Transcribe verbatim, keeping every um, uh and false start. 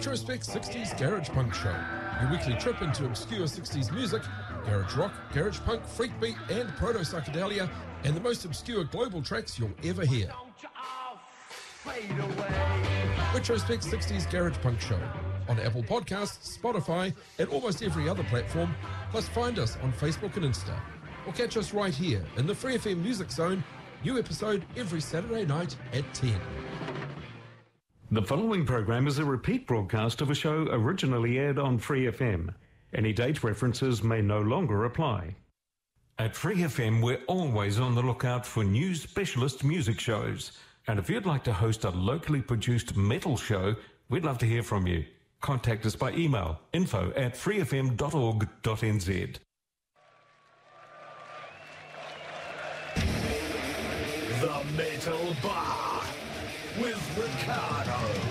Retrospect sixties Garage Punk Show, your weekly trip into obscure sixties music, garage rock, garage punk, freak beat and proto-psychedelia, and the most obscure global tracks you'll ever hear. Retrospect sixties Garage Punk Show, on Apple Podcasts, Spotify, and almost every other platform, plus find us on Facebook and Insta. Or catch us right here in the Free F M Music Zone, new episode every Saturday night at ten. The following program is a repeat broadcast of a show originally aired on Free F M. Any date references may no longer apply. At Free F M, we're always on the lookout for new specialist music shows. And if you'd like to host a locally produced metal show, we'd love to hear from you. Contact us by email, info at freefm dot org dot n z. The Metal Bar with Ricardo.